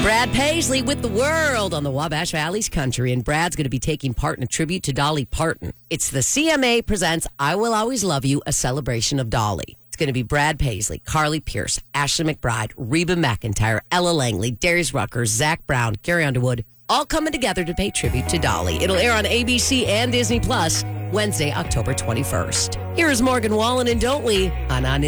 Brad Paisley with The World on the Wabash Valley's Country, and Brad's going to be taking part in a tribute to Dolly Parton. It's the CMA presents I Will Always Love You, a celebration of Dolly. It's going to be Brad Paisley, Carly Pierce, Ashley McBride, Reba McEntire, Ella Langley, Darius Rucker, Zach Brown, Carrie Underwood, all coming together to pay tribute to Dolly. It'll air on ABC and Disney Plus Wednesday, October 21st. Here is Morgan Wallen and Don't We on